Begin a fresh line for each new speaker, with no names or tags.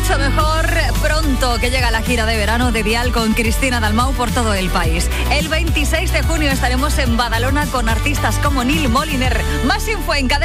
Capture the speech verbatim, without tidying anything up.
mucho mejor pronto, que llega la gira de verano de Dial con Cristina Dalmau por todo el país. El veintiséis de junio estaremos en Badalona con artistas como Neil Moliner. Más info en cadena.